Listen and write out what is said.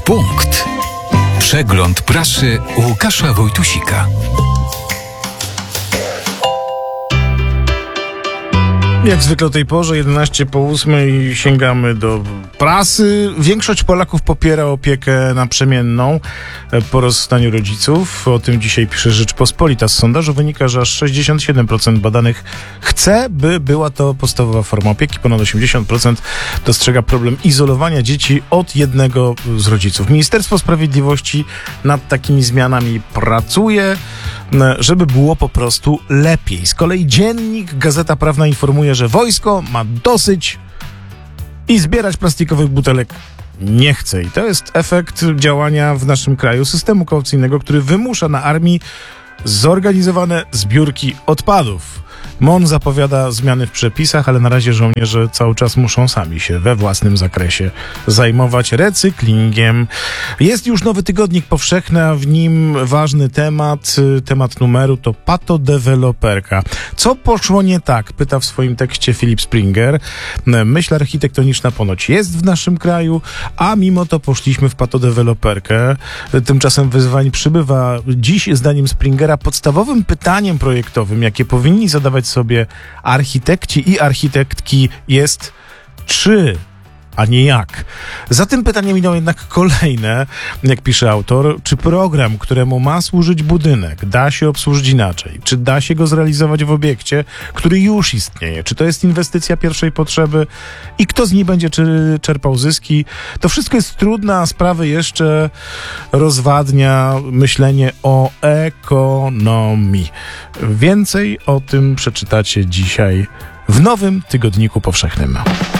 punkt. Przegląd prasy Łukasza Wojtusika. Jak zwykle o tej porze, 7:11 sięgamy do prasy. Większość Polaków popiera opiekę naprzemienną po rozstaniu rodziców. O tym dzisiaj pisze Rzeczpospolita. Z sondażu wynika, że aż 67% badanych chce, by była to podstawowa forma opieki. Ponad 80% dostrzega problem izolowania dzieci od jednego z rodziców. Ministerstwo Sprawiedliwości nad takimi zmianami pracuje, żeby było po prostu lepiej. Z kolei Dziennik, Gazeta Prawna informuje, że wojsko ma dosyć i zbierać plastikowych butelek nie chce. I to jest efekt działania w naszym kraju systemu kaucyjnego, który wymusza na armii zorganizowane zbiórki odpadów. MON zapowiada zmiany w przepisach, ale na razie żołnierze cały czas muszą sami się we własnym zakresie zajmować recyklingiem. Jest już nowy tygodnik powszechny, a w nim ważny temat numeru to patodeweloperka. Co poszło nie tak? Pyta w swoim tekście Filip Springer. Myśl architektoniczna ponoć jest w naszym kraju, a mimo to poszliśmy w patodeweloperkę. Tymczasem wyzwań przybywa. Dziś, zdaniem Springera, podstawowym pytaniem projektowym, jakie powinni zadawać sobie architekci i architektki, jest czy, a nie jak. Za tym pytaniem idą jednak kolejne, jak pisze autor, czy program, któremu ma służyć budynek, da się obsłużyć inaczej? Czy da się go zrealizować w obiekcie, który już istnieje? Czy to jest inwestycja pierwszej potrzeby? I kto z niej będzie czerpał zyski? To wszystko jest trudne, a sprawy jeszcze rozwadnia myślenie o ekonomii. Więcej o tym przeczytacie dzisiaj w nowym tygodniku powszechnym.